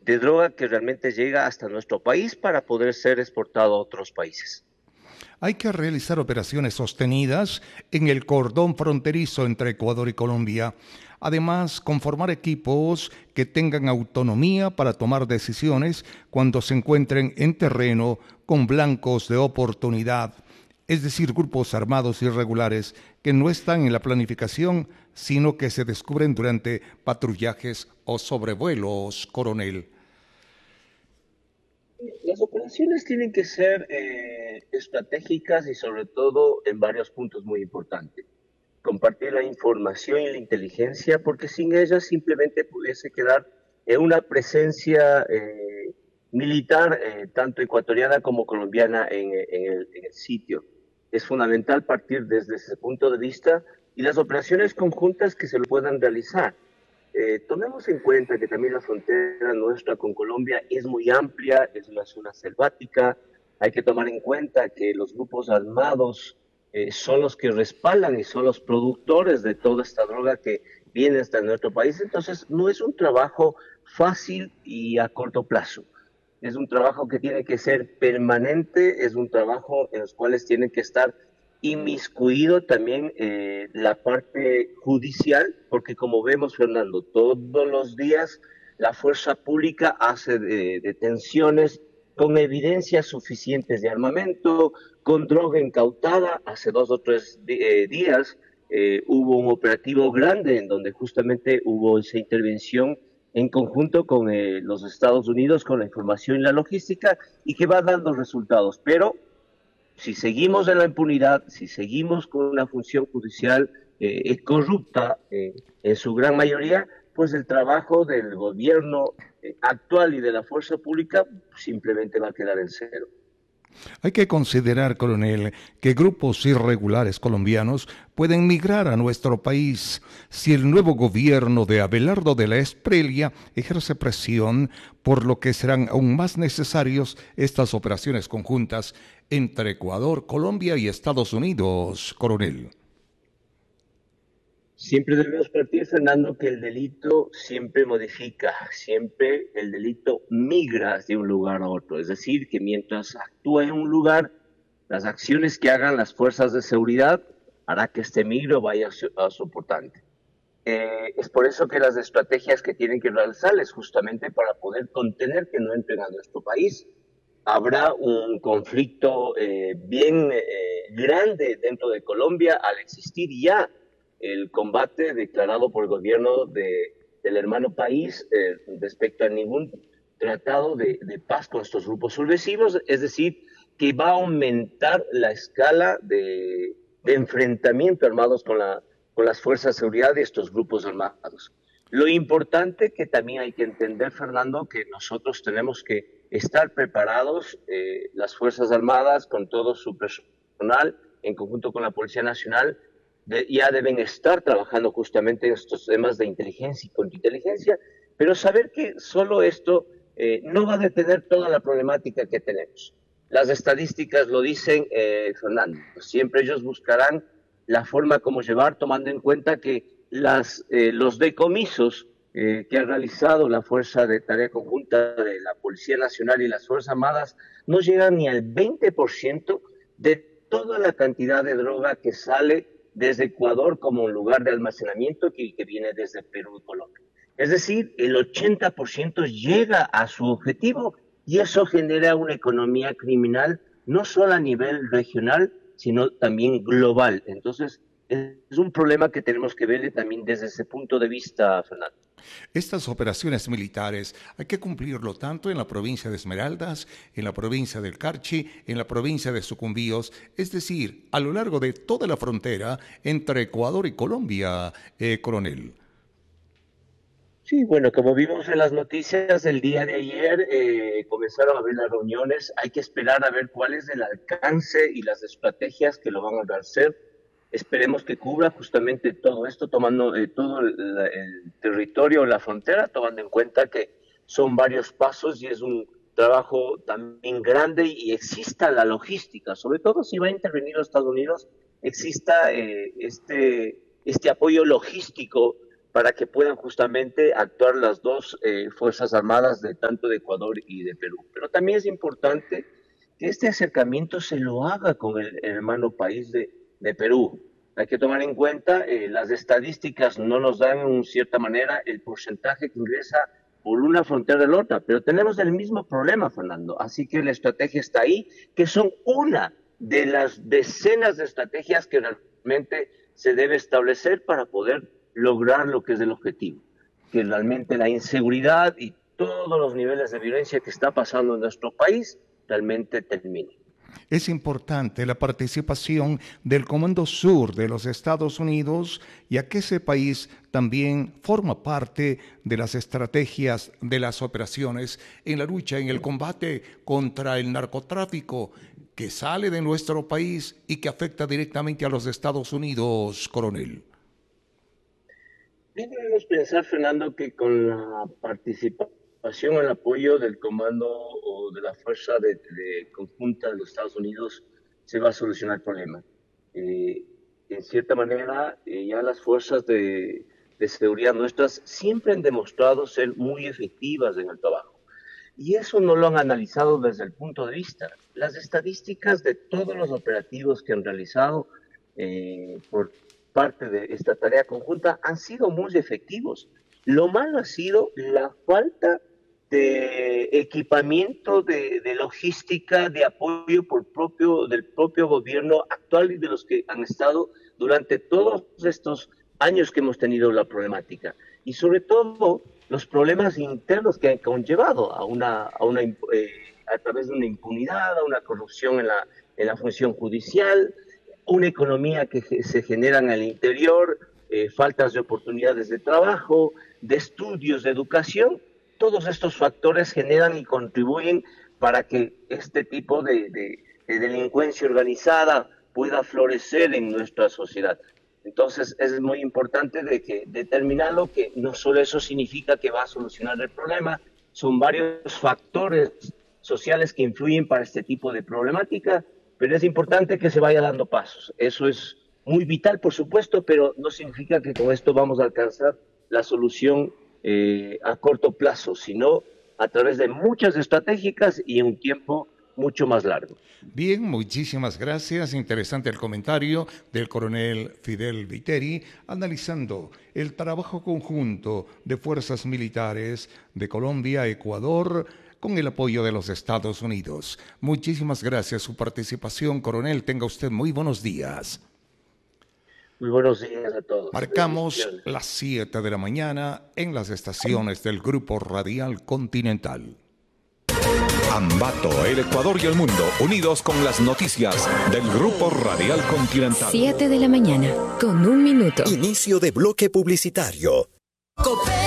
de droga que realmente llega hasta nuestro país para poder ser exportado a otros países. Hay que realizar operaciones sostenidas en el cordón fronterizo entre Ecuador y Colombia. Además, conformar equipos que tengan autonomía para tomar decisiones cuando se encuentren en terreno con blancos de oportunidad, es decir, grupos armados irregulares que no están en la planificación, sino que se descubren durante patrullajes o sobrevuelos, coronel. Las operaciones tienen que ser estratégicas y sobre todo en varios puntos muy importantes. Compartir la información y la inteligencia, porque sin ellas simplemente pudiese quedar una presencia militar, tanto ecuatoriana como colombiana, en el sitio. Es fundamental partir desde ese punto de vista y las operaciones conjuntas que se puedan realizar. Tomemos en cuenta que también la frontera nuestra con Colombia es muy amplia, es una zona selvática. Hay que tomar en cuenta que los grupos armados son los que respaldan y son los productores de toda esta droga que viene hasta nuestro país. Entonces, no es un trabajo fácil y a corto plazo. Es un trabajo que tiene que ser permanente, es un trabajo en los cuales tienen que estar inmiscuido también la parte judicial, porque como vemos, Fernando, todos los días la fuerza pública hace detenciones con evidencias suficientes de armamento, con droga incautada. Hace 2 o 3 días hubo un operativo grande en donde justamente hubo esa intervención en conjunto con los Estados Unidos, con la información y la logística, y que va dando resultados. Pero si seguimos en la impunidad, si seguimos con una función judicial corrupta en su gran mayoría, pues el trabajo del gobierno actual y de la fuerza pública simplemente va a quedar en cero. Hay que considerar, coronel, que grupos irregulares colombianos pueden migrar a nuestro país si el nuevo gobierno de Abelardo de la Espriella ejerce presión, por lo que serán aún más necesarios estas operaciones conjuntas entre Ecuador, Colombia y Estados Unidos, coronel. Siempre debemos partir, Fernando, que el delito siempre modifica, siempre el delito migra de un lugar a otro. Es decir, que mientras actúa en un lugar, las acciones que hagan las fuerzas de seguridad hará que este migro vaya a soportante. Es por eso que las estrategias que tienen que realizar es justamente para poder contener que no entren a nuestro país. Habrá un conflicto bien grande dentro de Colombia al existir ya el combate declarado por el gobierno del hermano país respecto a ningún tratado de paz con estos grupos subversivos, es decir, que va a aumentar la escala de enfrentamiento armados con las fuerzas de seguridad de estos grupos armados. Lo importante que también hay que entender, Fernando, que nosotros tenemos que estar preparados, las Fuerzas Armadas, con todo su personal, en conjunto con la Policía Nacional, ya deben estar trabajando justamente en estos temas de inteligencia y contrainteligencia, pero saber que solo esto no va a detener toda la problemática que tenemos. Las estadísticas lo dicen, Fernando, siempre ellos buscarán la forma como llevar, tomando en cuenta que los decomisos que ha realizado la Fuerza de Tarea Conjunta de la Policía Nacional y las Fuerzas Armadas no llegan ni al 20% de toda la cantidad de droga que sale desde Ecuador como un lugar de almacenamiento que viene desde Perú y Colombia. Es decir, el 80% llega a su objetivo y eso genera una economía criminal no solo a nivel regional, sino también global. Entonces, es un problema que tenemos que ver también desde ese punto de vista, Fernando. Estas operaciones militares hay que cumplirlo tanto en la provincia de Esmeraldas, en la provincia del Carchi, en la provincia de Sucumbíos, es decir, a lo largo de toda la frontera entre Ecuador y Colombia, coronel. Sí, bueno, como vimos en las noticias el día de ayer, comenzaron a haber las reuniones. Hay que esperar a ver cuál es el alcance y las estrategias que lo van a hacer. Esperemos que cubra justamente todo esto, tomando todo el territorio, la frontera, tomando en cuenta que son varios pasos y es un trabajo también grande y exista la logística, sobre todo si va a intervenir los Estados Unidos, exista este apoyo logístico para que puedan justamente actuar las dos Fuerzas Armadas de tanto de Ecuador y de Perú. Pero también es importante que este acercamiento se lo haga con el hermano país de Perú. Hay que tomar en cuenta, las estadísticas no nos dan en cierta manera el porcentaje que ingresa por una frontera de la otra, pero tenemos el mismo problema, Fernando. Así que la estrategia está ahí, que son una de las decenas de estrategias que realmente se debe establecer para poder lograr lo que es el objetivo, que realmente la inseguridad y todos los niveles de violencia que está pasando en nuestro país realmente terminen. Es importante la participación del Comando Sur de los Estados Unidos, ya que ese país también forma parte de las estrategias de las operaciones en la lucha, en el combate contra el narcotráfico que sale de nuestro país y que afecta directamente a los Estados Unidos, coronel. Bien, debemos pensar, Fernando, que con la participación, el apoyo del comando o de la fuerza de conjunta de los Estados Unidos se va a solucionar el problema. En cierta manera, ya las fuerzas de seguridad nuestras siempre han demostrado ser muy efectivas en el trabajo. Y eso no lo han analizado desde el punto de vista. Las estadísticas de todos los operativos que han realizado por parte de esta tarea conjunta han sido muy efectivos. Lo malo ha sido la falta de equipamiento, de logística, de apoyo del propio gobierno actual y de los que han estado durante todos estos años que hemos tenido la problemática. Y sobre todo los problemas internos que han conllevado a través de una impunidad, a una corrupción en la función judicial, una economía que se genera en el interior, faltas de oportunidades de trabajo, de estudios, de educación. Todos estos factores generan y contribuyen para que este tipo de delincuencia organizada pueda florecer en nuestra sociedad. Entonces es muy importante determinarlo, que no solo eso significa que va a solucionar el problema, son varios factores sociales que influyen para este tipo de problemática, pero es importante que se vaya dando pasos. Eso es muy vital, por supuesto, pero no significa que con esto vamos a alcanzar la solución a corto plazo, sino a través de muchas estratégicas y en un tiempo mucho más largo. Bien, muchísimas gracias. Interesante el comentario del coronel Fidel Viteri, analizando el trabajo conjunto de fuerzas militares de Colombia, Ecuador, con el apoyo de los Estados Unidos. Muchísimas gracias por su participación, coronel. Tenga usted muy buenos días. Muy buenos días a todos. Marcamos las 7 de la mañana en las estaciones del Grupo Radial Continental. Ambato, el Ecuador y el mundo, unidos con las noticias del Grupo Radial Continental. 7 de la mañana, con 1 minuto. Inicio de bloque publicitario.